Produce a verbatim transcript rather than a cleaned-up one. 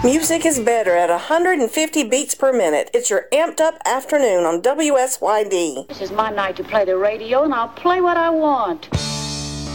Music is better at one hundred fifty beats per minute. It's your amped up afternoon on W S Y D. This is my night to play the radio, and I'll play what I want.